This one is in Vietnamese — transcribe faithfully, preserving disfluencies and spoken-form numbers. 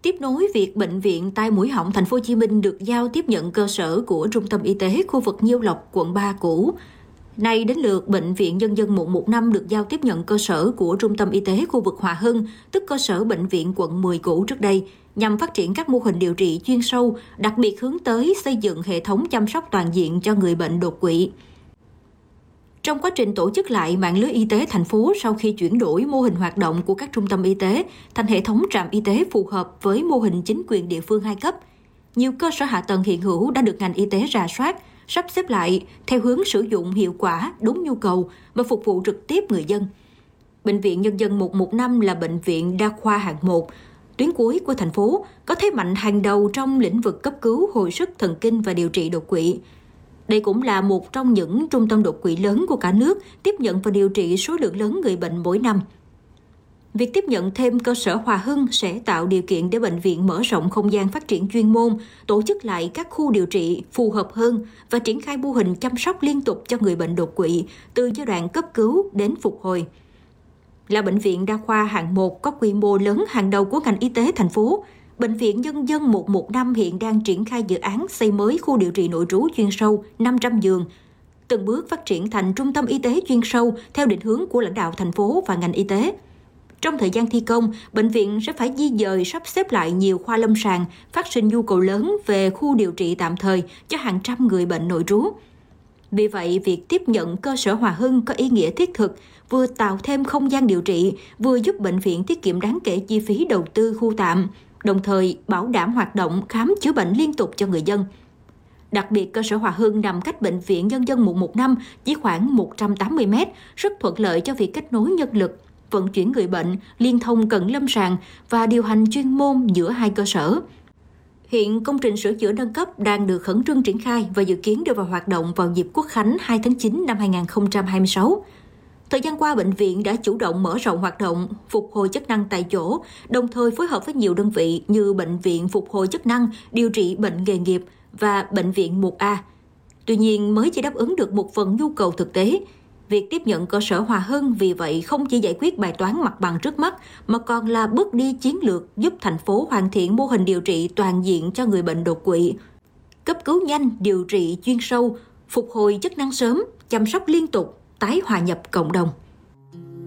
Tiếp nối việc bệnh viện Tai Mũi Họng Thành phố Hồ Chí Minh được giao tiếp nhận cơ sở của Trung tâm Y tế khu vực Nhiêu Lộc, quận ba cũ. Nay đến lượt Bệnh viện Nhân dân một một năm được giao tiếp nhận cơ sở của Trung tâm Y tế khu vực Hòa Hưng, tức cơ sở Bệnh viện quận mười cũ trước đây, nhằm phát triển các mô hình điều trị chuyên sâu, đặc biệt hướng tới xây dựng hệ thống chăm sóc toàn diện cho người bệnh đột quỵ. Trong quá trình tổ chức lại mạng lưới y tế thành phố sau khi chuyển đổi mô hình hoạt động của các trung tâm y tế thành hệ thống trạm y tế phù hợp với mô hình chính quyền địa phương hai cấp, nhiều cơ sở hạ tầng hiện hữu đã được ngành y tế rà soát, sắp xếp lại theo hướng sử dụng hiệu quả, đúng nhu cầu và phục vụ trực tiếp người dân. Bệnh viện Nhân dân một một năm là bệnh viện đa khoa hạng một, tuyến cuối của thành phố, có thế mạnh hàng đầu trong lĩnh vực cấp cứu, hồi sức thần kinh và điều trị đột quỵ. Đây cũng là một trong những trung tâm đột quỵ lớn của cả nước, tiếp nhận và điều trị số lượng lớn người bệnh mỗi năm. Việc tiếp nhận thêm cơ sở Hòa Hưng sẽ tạo điều kiện để bệnh viện mở rộng không gian phát triển chuyên môn, tổ chức lại các khu điều trị phù hợp hơn và triển khai mô hình chăm sóc liên tục cho người bệnh đột quỵ từ giai đoạn cấp cứu đến phục hồi. Là bệnh viện đa khoa hạng một có quy mô lớn hàng đầu của ngành y tế thành phố, Bệnh viện Nhân dân một một năm hiện đang triển khai dự án xây mới khu điều trị nội trú chuyên sâu năm trăm giường, từng bước phát triển thành trung tâm y tế chuyên sâu theo định hướng của lãnh đạo thành phố và ngành y tế. Trong thời gian thi công, bệnh viện sẽ phải di dời sắp xếp lại nhiều khoa lâm sàng, phát sinh nhu cầu lớn về khu điều trị tạm thời cho hàng trăm người bệnh nội trú. Vì vậy, việc tiếp nhận cơ sở Hòa Hưng có ý nghĩa thiết thực, vừa tạo thêm không gian điều trị, vừa giúp bệnh viện tiết kiệm đáng kể chi phí đầu tư khu tạm, đồng thời bảo đảm hoạt động khám chữa bệnh liên tục cho người dân. Đặc biệt, cơ sở Hòa Hưng nằm cách Bệnh viện Nhân dân một một năm chỉ khoảng một trăm tám mươi mét, rất thuận lợi cho việc kết nối nhân lực, vận chuyển người bệnh, liên thông cận lâm sàng và điều hành chuyên môn giữa hai cơ sở. Hiện công trình sửa chữa nâng cấp đang được khẩn trương triển khai và dự kiến đưa vào hoạt động vào dịp Quốc khánh hai tháng chín năm hai nghìn không trăm hai mươi sáu. Thời gian qua, bệnh viện đã chủ động mở rộng hoạt động, phục hồi chức năng tại chỗ, đồng thời phối hợp với nhiều đơn vị như Bệnh viện Phục hồi chức năng, điều trị bệnh nghề nghiệp và Bệnh viện một A. Tuy nhiên, mới chỉ đáp ứng được một phần nhu cầu thực tế. Việc tiếp nhận cơ sở Hòa Hưng vì vậy không chỉ giải quyết bài toán mặt bằng trước mắt, mà còn là bước đi chiến lược giúp thành phố hoàn thiện mô hình điều trị toàn diện cho người bệnh đột quỵ. Cấp cứu nhanh, điều trị chuyên sâu, phục hồi chức năng sớm, chăm sóc liên tục, tái hòa nhập cộng đồng.